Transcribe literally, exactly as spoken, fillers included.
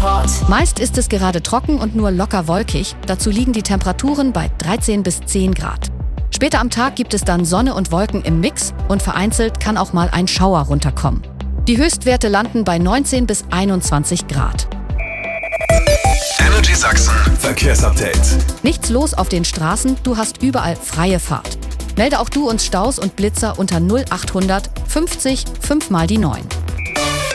Wetterreport. Meist ist es gerade trocken und nur locker wolkig. Dazu liegen die Temperaturen bei dreizehn bis zehn Grad. Später am Tag gibt es dann Sonne und Wolken im Mix und vereinzelt kann auch mal ein Schauer runterkommen. Die Höchstwerte landen bei neunzehn bis einundzwanzig Grad. Energy Sachsen Verkehrsupdate. Nichts los auf den Straßen, du hast überall freie Fahrt. Melde auch du uns Staus und Blitzer unter null achthundert fünfzig fünf mal die neun.